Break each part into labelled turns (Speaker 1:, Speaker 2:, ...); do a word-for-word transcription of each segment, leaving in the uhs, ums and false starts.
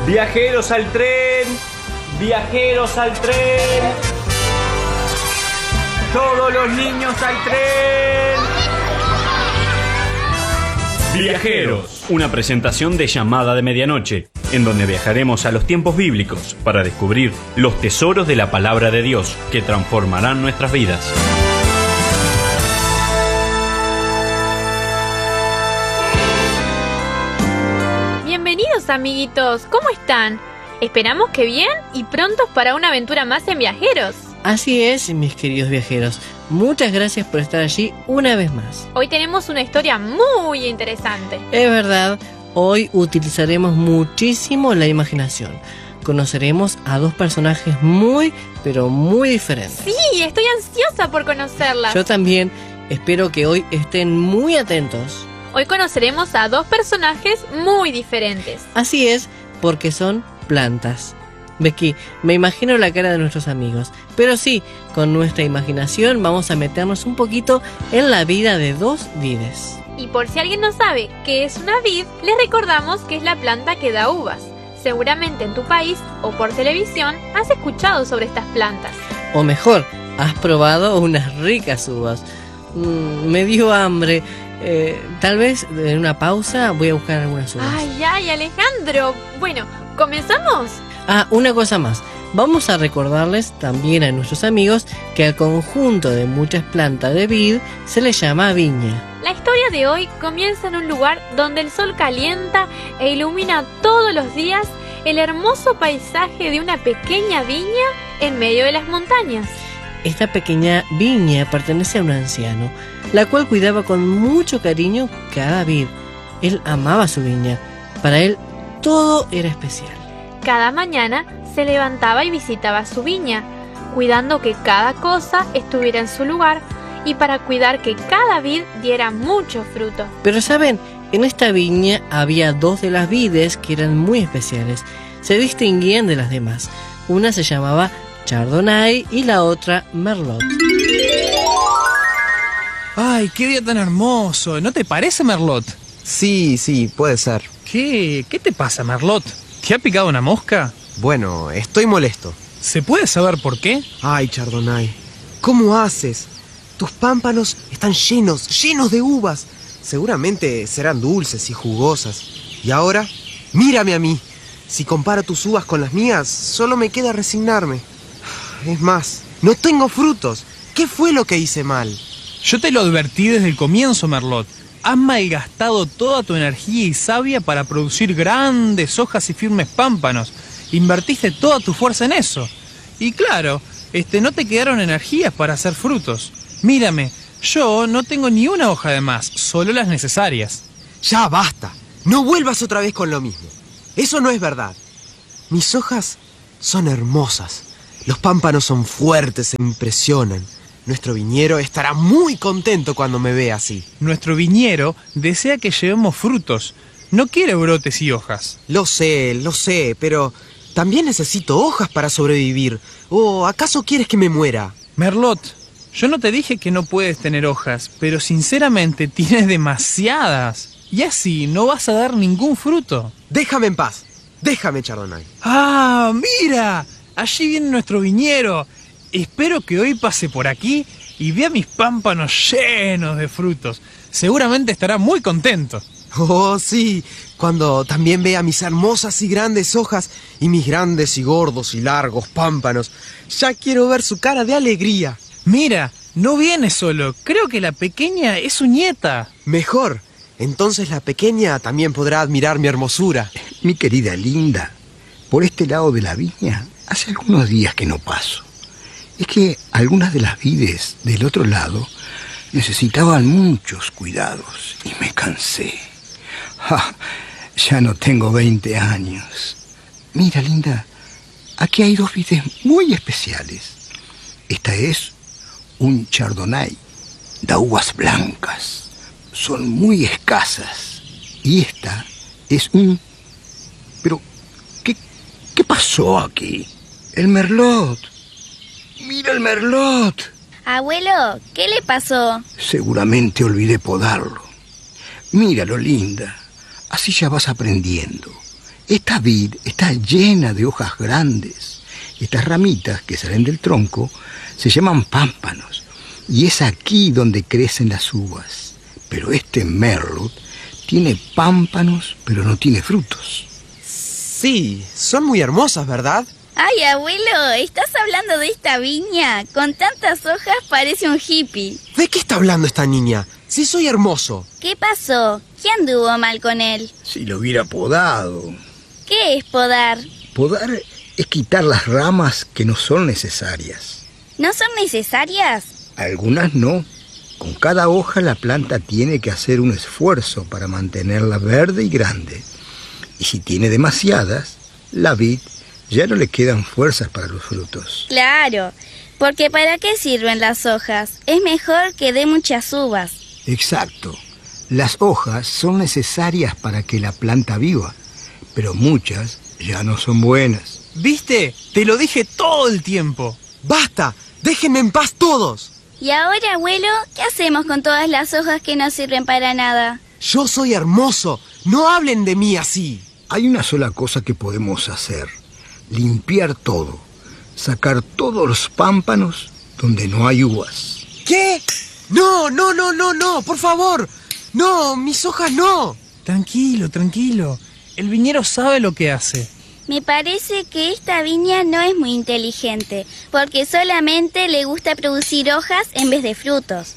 Speaker 1: Viajeros al tren, viajeros al tren. Todos los niños al tren.
Speaker 2: Viajeros, una presentación de Llamada de Medianoche, en donde viajaremos a los tiempos bíblicos para descubrir los tesoros de la palabra de Dios que transformarán nuestras vidas.
Speaker 3: Bienvenidos, amiguitos, ¿cómo están? Esperamos que bien y prontos para una aventura más en Viajeros.
Speaker 4: Así es, mis queridos viajeros. Muchas gracias por estar allí una vez más.
Speaker 3: Hoy tenemos una historia muy interesante.
Speaker 4: Es verdad, hoy utilizaremos muchísimo la imaginación. Conoceremos a dos personajes muy, pero muy diferentes.
Speaker 3: Sí, estoy ansiosa por conocerlas.
Speaker 4: Yo también. Espero que hoy estén muy atentos.
Speaker 3: Hoy conoceremos a dos personajes muy diferentes.
Speaker 4: Así es, porque son plantas. Becky, me imagino la cara de nuestros amigos. Pero sí, con nuestra imaginación vamos a meternos un poquito en la vida de dos vides.
Speaker 3: Y por si alguien no sabe qué es una vid, les recordamos que es la planta que da uvas. Seguramente en tu país o por televisión has escuchado sobre estas plantas.
Speaker 4: O mejor, has probado unas ricas uvas. Mm, me dio hambre. Eh, tal vez en una pausa voy a buscar algunas uvas.
Speaker 3: Ay, ay, Alejandro. Bueno, ¿comenzamos?
Speaker 4: Ah, una cosa más. Vamos a recordarles también a nuestros amigos que al conjunto de muchas plantas de vid se le llama viña.
Speaker 3: La historia de hoy comienza en un lugar donde el sol calienta e ilumina todos los días el hermoso paisaje de una pequeña viña en medio de las montañas.
Speaker 4: Esta pequeña viña pertenece a un anciano, la cual cuidaba con mucho cariño cada vid. Él amaba su viña. Para él todo era especial.
Speaker 3: Cada mañana se levantaba y visitaba su viña, cuidando que cada cosa estuviera en su lugar y para cuidar que cada vid diera mucho fruto.
Speaker 4: Pero saben, en esta viña había dos de las vides que eran muy especiales. Se distinguían de las demás. Una se llamaba Chardonnay y la otra Merlot.
Speaker 5: ¡Ay, qué día tan hermoso! ¿No te parece, Merlot?
Speaker 6: Sí, sí, puede ser.
Speaker 5: ¿Qué? ¿Qué te pasa, Merlot? ¿Te ha picado una mosca?
Speaker 6: Bueno, estoy molesto.
Speaker 5: ¿Se puede saber por qué?
Speaker 6: Ay, Chardonnay, ¿cómo haces? Tus pámpanos están llenos, llenos de uvas. Seguramente serán dulces y jugosas. Y ahora, mírame a mí. Si comparo tus uvas con las mías, solo me queda resignarme. Es más, no tengo frutos. ¿Qué fue lo que hice mal?
Speaker 5: Yo te lo advertí desde el comienzo, Merlot. Has malgastado toda tu energía y savia para producir grandes hojas y firmes pámpanos. Invertiste toda tu fuerza en eso. Y claro, este, no te quedaron energías para hacer frutos. Mírame, yo no tengo ni una hoja de más, solo las necesarias.
Speaker 6: Ya basta, no vuelvas otra vez con lo mismo. Eso no es verdad. Mis hojas son hermosas. Los pámpanos son fuertes e impresionan. Nuestro viñero estará muy contento cuando me vea así.
Speaker 5: Nuestro viñero desea que llevemos frutos. No quiere brotes y hojas.
Speaker 6: Lo sé, lo sé, pero también necesito hojas para sobrevivir. ¿O acaso quieres que me muera?
Speaker 5: Merlot, yo no te dije que no puedes tener hojas, pero sinceramente tienes demasiadas. Y así no vas a dar ningún fruto.
Speaker 6: Déjame en paz. Déjame, Chardonnay.
Speaker 5: ¡Ah, mira! Allí viene nuestro viñero. Espero que hoy pase por aquí y vea mis pámpanos llenos de frutos. Seguramente estará muy contento.
Speaker 6: Oh, sí, cuando también vea mis hermosas y grandes hojas y mis grandes y gordos y largos pámpanos. Ya quiero ver su cara de alegría.
Speaker 5: Mira, no viene solo. Creo que la pequeña es su nieta.
Speaker 6: Mejor. Entonces la pequeña también podrá admirar mi hermosura.
Speaker 7: Mi querida Linda, por este lado de la viña hace algunos días que no paso. Es que algunas de las vides del otro lado necesitaban muchos cuidados y me cansé. ¡Ja! Ya no tengo veinte años. Mira, Linda, aquí hay dos vides muy especiales. Esta es un Chardonnay, da uvas blancas. Son muy escasas. Y esta es un... Pero, ¿qué, qué pasó aquí? El Merlot. ¡Mira el Merlot!
Speaker 8: Abuelo, ¿qué le pasó?
Speaker 7: Seguramente olvidé podarlo. Míralo, Linda. Así ya vas aprendiendo. Esta vid está llena de hojas grandes. Estas ramitas que salen del tronco se llaman pámpanos, y es aquí donde crecen las uvas. Pero este merlot tiene pámpanos, pero no tiene frutos.
Speaker 6: Sí, son muy hermosas, ¿verdad?
Speaker 8: Ay, abuelo, ¿estás hablando de esta viña? Con tantas hojas parece un hippie.
Speaker 6: ¿De qué está hablando esta niña? Si soy hermoso.
Speaker 8: ¿Qué pasó? ¿Qué anduvo mal con él?
Speaker 7: Si lo hubiera podado.
Speaker 8: ¿Qué es podar?
Speaker 7: Podar es quitar las ramas que no son necesarias.
Speaker 8: ¿No son necesarias?
Speaker 7: Algunas no. Con cada hoja la planta tiene que hacer un esfuerzo para mantenerla verde y grande. Y si tiene demasiadas, la vid ya no le quedan fuerzas para los frutos.
Speaker 8: Claro, porque ¿para qué sirven las hojas? Es mejor que dé muchas uvas.
Speaker 7: Exacto. Las hojas son necesarias para que la planta viva, pero muchas ya no son buenas.
Speaker 5: ¿Viste? Te lo dije todo el tiempo.
Speaker 6: ¡Basta! ¡Déjenme en paz todos!
Speaker 8: Y ahora, abuelo, ¿qué hacemos con todas las hojas que no sirven para nada?
Speaker 6: Yo soy hermoso. No hablen de mí así.
Speaker 7: Hay una sola cosa que podemos hacer. Limpiar todo. Sacar todos los pámpanos donde no hay uvas.
Speaker 6: ¿Qué? No, no, no, no, no, por favor. No, mis hojas no.
Speaker 5: Tranquilo, tranquilo. El viñero sabe lo que hace.
Speaker 8: Me parece que esta viña no es muy inteligente, porque solamente le gusta producir hojas en vez de frutos.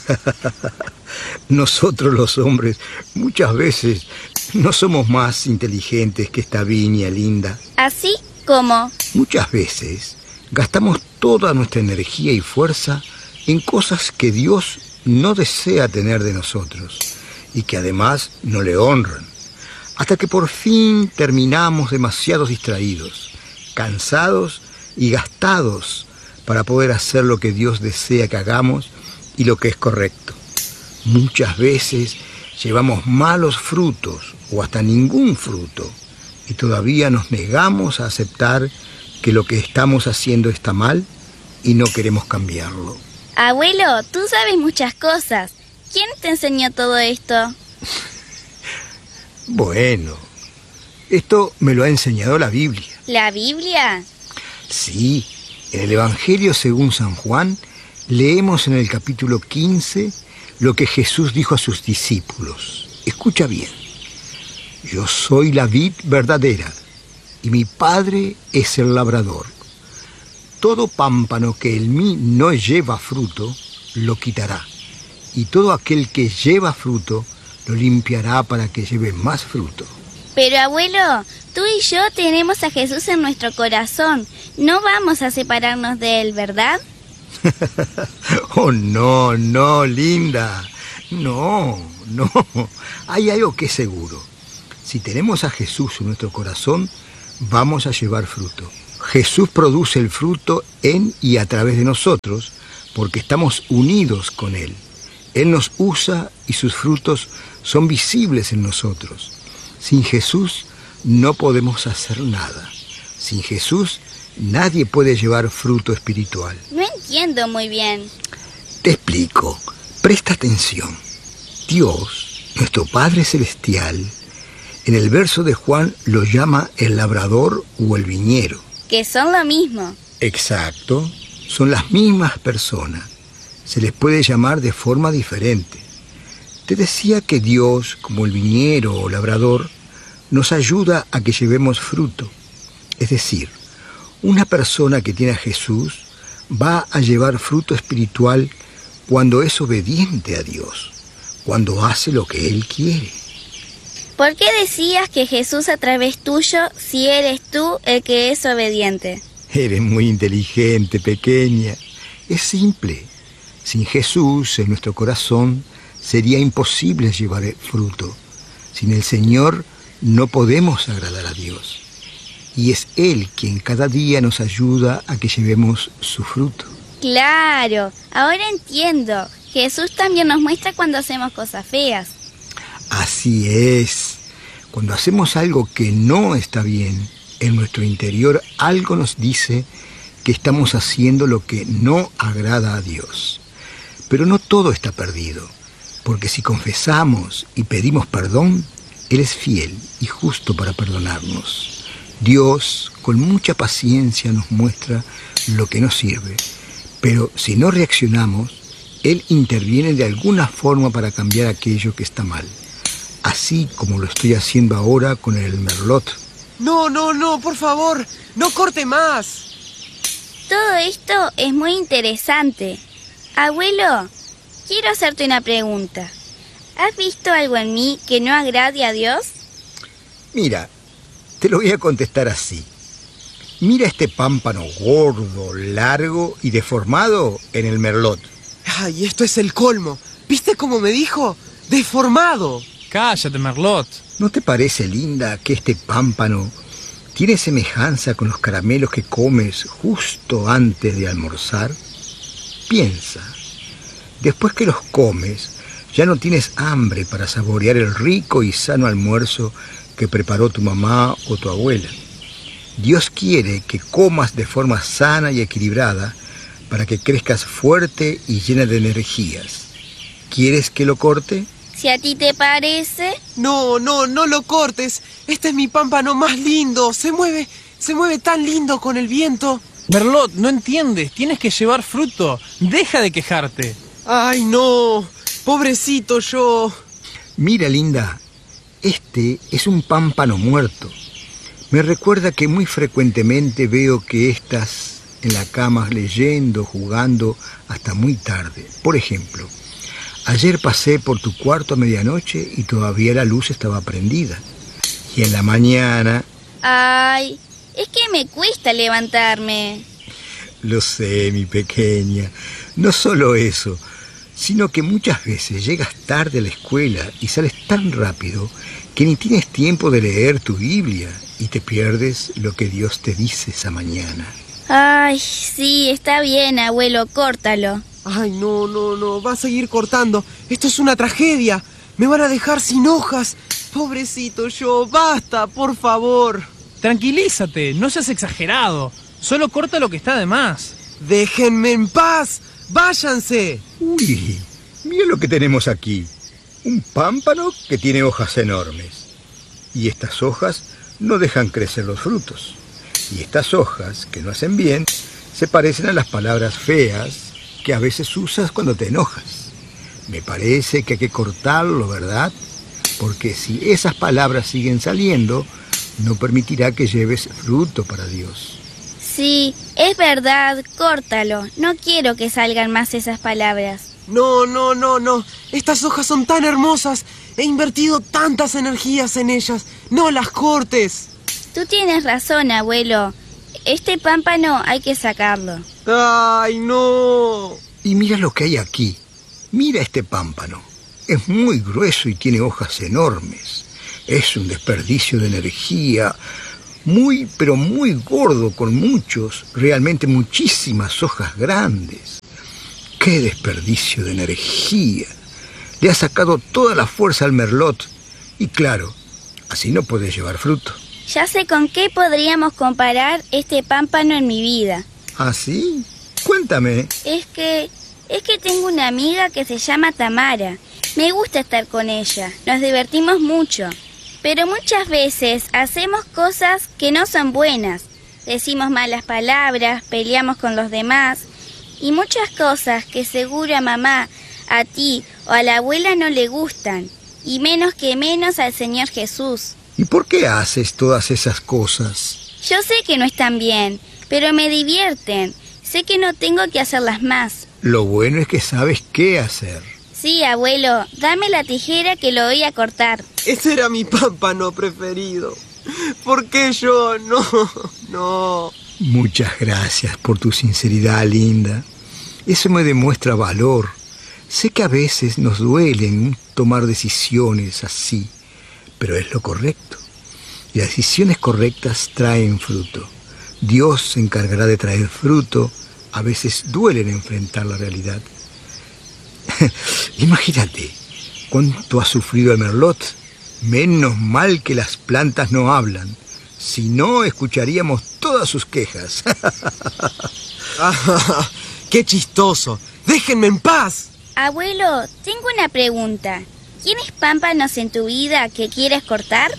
Speaker 7: Nosotros los hombres muchas veces no somos más inteligentes que esta viña linda.
Speaker 8: ¿Así como?
Speaker 7: Muchas veces gastamos toda nuestra energía y fuerza en cosas que Dios no desea tener de nosotros y que además no le honran, hasta que por fin terminamos demasiado distraídos, cansados y gastados para poder hacer lo que Dios desea que hagamos y lo que es correcto. Muchas veces llevamos malos frutos o hasta ningún fruto y todavía nos negamos a aceptar que lo que estamos haciendo está mal y no queremos cambiarlo.
Speaker 8: Abuelo, tú sabes muchas cosas. ¿Quién te enseñó todo esto?
Speaker 7: Bueno, esto me lo ha enseñado la Biblia.
Speaker 8: ¿La Biblia?
Speaker 7: Sí, en el Evangelio según San Juan leemos en el capítulo quince lo que Jesús dijo a sus discípulos. Escucha bien. Yo soy la vid verdadera y mi Padre es el labrador. Todo pámpano que en mí no lleva fruto, lo quitará. Y todo aquel que lleva fruto, lo limpiará para que lleve más fruto.
Speaker 8: Pero abuelo, tú y yo tenemos a Jesús en nuestro corazón. No vamos a separarnos de él, ¿verdad?
Speaker 7: Oh, no, no, linda. No, no. Hay algo que es seguro. Si tenemos a Jesús en nuestro corazón, vamos a llevar fruto. Jesús produce el fruto en y a través de nosotros porque estamos unidos con Él. Él nos usa y sus frutos son visibles en nosotros. Sin Jesús no podemos hacer nada. Sin Jesús nadie puede llevar fruto espiritual.
Speaker 8: No entiendo muy bien.
Speaker 7: Te explico. Presta atención. Dios, nuestro Padre Celestial, en el verso de Juan lo llama el labrador o el viñero.
Speaker 8: Que son lo mismo.
Speaker 7: Exacto. Son las mismas personas. Se les puede llamar de forma diferente. Te decía que Dios, como el viñero o labrador, nos ayuda a que llevemos fruto. Es decir, una persona que tiene a Jesús va a llevar fruto espiritual cuando es obediente a Dios, cuando hace lo que Él quiere.
Speaker 8: ¿Por qué decías que Jesús a través tuyo, si eres tú el que es obediente?
Speaker 7: Eres muy inteligente, pequeña. Es simple. Sin Jesús en nuestro corazón sería imposible llevar fruto. Sin el Señor no podemos agradar a Dios. Y es Él quien cada día nos ayuda a que llevemos su fruto.
Speaker 8: Claro, ahora entiendo. Jesús también nos muestra cuando hacemos cosas feas.
Speaker 7: Así es. Cuando hacemos algo que no está bien, en nuestro interior algo nos dice que estamos haciendo lo que no agrada a Dios. Pero no todo está perdido, porque si confesamos y pedimos perdón, Él es fiel y justo para perdonarnos. Dios, con mucha paciencia, nos muestra lo que nos sirve, pero si no reaccionamos, Él interviene de alguna forma para cambiar aquello que está mal, así como lo estoy haciendo ahora con el merlot.
Speaker 6: No, no, no, por favor, no corte más.
Speaker 8: Todo esto es muy interesante. Abuelo, quiero hacerte una pregunta. ¿Has visto algo en mí que no agrade a Dios?
Speaker 7: Mira, te lo voy a contestar así. Mira este pámpano gordo, largo y deformado en el merlot.
Speaker 6: Ay, esto es el colmo. ¿Viste cómo me dijo? ¡Deformado!
Speaker 5: Cállate, Merlot.
Speaker 7: ¿No te parece, Linda, que este pámpano tiene semejanza con los caramelos que comes justo antes de almorzar? Piensa, después que los comes, ya no tienes hambre para saborear el rico y sano almuerzo que preparó tu mamá o tu abuela. Dios quiere que comas de forma sana y equilibrada para que crezcas fuerte y llena de energías. ¿Quieres que lo corte?
Speaker 8: Si a ti te parece...
Speaker 6: No, no, no lo cortes. Este es mi pámpano más lindo. Se mueve, se mueve tan lindo con el viento.
Speaker 5: Merlot, no entiendes. Tienes que llevar fruto. Deja de quejarte.
Speaker 6: Ay, no. Pobrecito yo.
Speaker 7: Mira, Linda, este es un pámpano muerto. Me recuerda que muy frecuentemente veo que estás en la cama leyendo, jugando hasta muy tarde. Por ejemplo, ayer pasé por tu cuarto a medianoche y todavía la luz estaba prendida. Y en la mañana...
Speaker 8: Ay, es que me cuesta levantarme.
Speaker 7: Lo sé, mi pequeña. No solo eso, sino que muchas veces llegas tarde a la escuela y sales tan rápido que ni tienes tiempo de leer tu Biblia y te pierdes lo que Dios te dice esa mañana.
Speaker 8: Ay, sí, está bien, abuelo, córtalo.
Speaker 6: Ay, no, no, no, va a seguir cortando. Esto es una tragedia. Me van a dejar sin hojas. Pobrecito yo, basta, por favor.
Speaker 5: Tranquilízate, no seas exagerado. Solo corta lo que está de más.
Speaker 6: Déjenme en paz. Váyanse.
Speaker 7: Uy, mira lo que tenemos aquí. Un pámpano que tiene hojas enormes. Y estas hojas no dejan crecer los frutos. Y estas hojas, que no hacen bien, se parecen a las palabras feas que a veces usas cuando te enojas. Me parece que hay que cortarlo, ¿verdad? Porque si esas palabras siguen saliendo, no permitirá que lleves fruto para Dios.
Speaker 8: Sí, es verdad, córtalo. No quiero que salgan más esas palabras.
Speaker 6: No, no, no, no. Estas hojas son tan hermosas. He invertido tantas energías en ellas. No las cortes.
Speaker 8: Tú tienes razón, abuelo. Este pámpano hay que sacarlo.
Speaker 6: ¡Ay, no!
Speaker 7: Y mira lo que hay aquí. Mira este pámpano. Es muy grueso y tiene hojas enormes. Es un desperdicio de energía. Muy, pero muy gordo, con muchos, realmente muchísimas hojas grandes. ¡Qué desperdicio de energía! Le ha sacado toda la fuerza al merlot. Y claro, así no puede llevar fruto.
Speaker 8: Ya sé con qué podríamos comparar este pámpano en mi vida.
Speaker 7: ¿Ah, sí? Cuéntame.
Speaker 8: Es que... es que tengo una amiga que se llama Tamara. Me gusta estar con ella. Nos divertimos mucho. Pero muchas veces hacemos cosas que no son buenas. Decimos malas palabras, peleamos con los demás. Y muchas cosas que seguro a mamá, a ti o a la abuela no le gustan. Y menos que menos al Señor Jesús.
Speaker 7: ¿Y por qué haces todas esas cosas?
Speaker 8: Yo sé que no están bien, pero me divierten. Sé que no tengo que hacerlas más.
Speaker 7: Lo bueno es que sabes qué hacer.
Speaker 8: Sí, abuelo, dame la tijera que lo voy a cortar.
Speaker 6: Ese era mi pámpano preferido. ¿Por qué yo? No, no.
Speaker 7: Muchas gracias por tu sinceridad, Linda. Eso me demuestra valor. Sé que a veces nos duelen tomar decisiones así, pero es lo correcto. Y las decisiones correctas traen fruto. Dios se encargará de traer fruto. A veces duelen enfrentar la realidad. Imagínate cuánto ha sufrido el merlot. Menos mal que las plantas no hablan. Si no, escucharíamos todas sus quejas.
Speaker 6: ¡Qué chistoso! ¡Déjenme en paz!
Speaker 8: Abuelo, tengo una pregunta. ¿tienes pámpanos en tu vida que quieres cortar?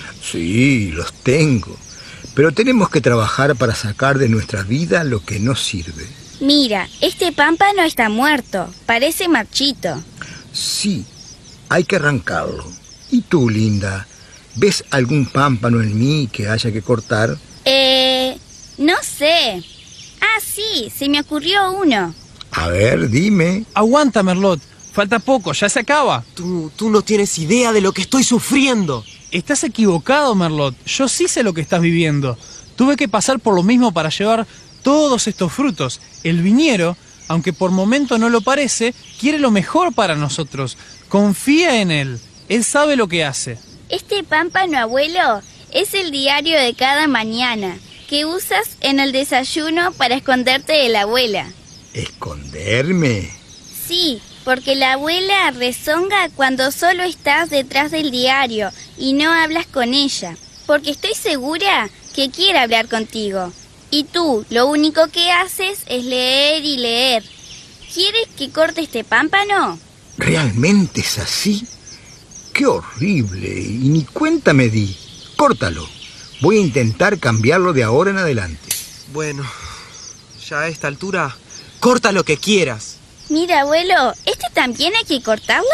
Speaker 7: Sí, los tengo. Pero tenemos que trabajar para sacar de nuestra vida lo que no sirve.
Speaker 8: Mira, este pámpano está muerto, parece marchito.
Speaker 7: Sí, hay que arrancarlo. ¿Y tú, Linda, ves algún pámpano en mí que haya que cortar?
Speaker 8: Eh, no sé. Ah, sí, se me ocurrió uno.
Speaker 7: A ver, dime.
Speaker 5: Aguanta, Merlot. Falta poco, ya se acaba.
Speaker 6: Tú, tú no tienes idea de lo que estoy sufriendo.
Speaker 5: Estás equivocado, Merlot. Yo sí sé lo que estás viviendo. Tuve que pasar por lo mismo para llevar todos estos frutos. El viñero, aunque por momento no lo parece, quiere lo mejor para nosotros. Confía en él. Él sabe lo que hace.
Speaker 8: Este pámpano, abuelo, es el diario de cada mañana que usas en el desayuno para esconderte de la abuela.
Speaker 7: ¿Esconderme?
Speaker 8: Sí, porque la abuela rezonga cuando solo estás detrás del diario y no hablas con ella, porque estoy segura que quiere hablar contigo. Y tú, lo único que haces es leer y leer. ¿Quieres que corte este pámpano?
Speaker 7: ¿Realmente es así? ¡Qué horrible! Y ni cuenta me di. Córtalo. Voy a intentar cambiarlo de ahora en adelante.
Speaker 6: Bueno, ya a esta altura, corta lo que quieras.
Speaker 8: Mira, abuelo, ¿este también hay que cortarlo?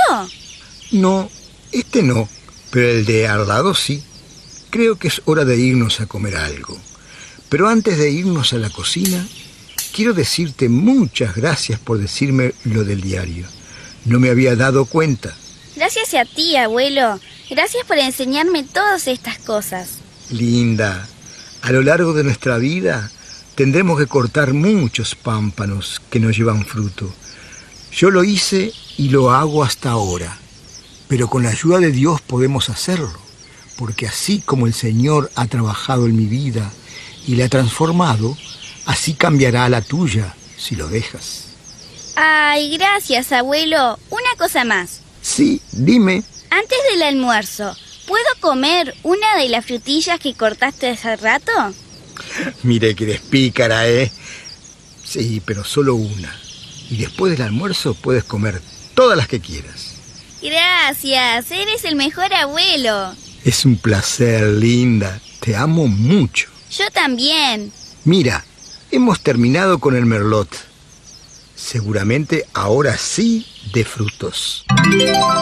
Speaker 7: No, este no, pero el de al lado sí. Creo que es hora de irnos a comer algo. Pero antes de irnos a la cocina, quiero decirte muchas gracias por decirme lo del diario. No me había dado cuenta.
Speaker 8: Gracias a ti, abuelo. Gracias por enseñarme todas estas cosas.
Speaker 7: Linda, a lo largo de nuestra vida tendremos que cortar muchos pámpanos que no llevan fruto. Yo lo hice y lo hago hasta ahora, pero con la ayuda de Dios podemos hacerlo, porque así como el Señor ha trabajado en mi vida y la ha transformado, así cambiará la tuya si lo dejas.
Speaker 8: Ay, gracias, abuelo. Una cosa más.
Speaker 7: Sí, dime.
Speaker 8: Antes del almuerzo, ¿puedo comer una de las frutillas que cortaste hace rato?
Speaker 7: Mire que eres pícara, ¿eh? Sí, pero solo una. Y después del almuerzo puedes comer todas las que quieras.
Speaker 8: Gracias, eres el mejor abuelo.
Speaker 7: Es un placer, Linda. Te amo mucho.
Speaker 8: Yo también.
Speaker 7: Mira, hemos terminado con el merlot. Seguramente ahora sí de frutos.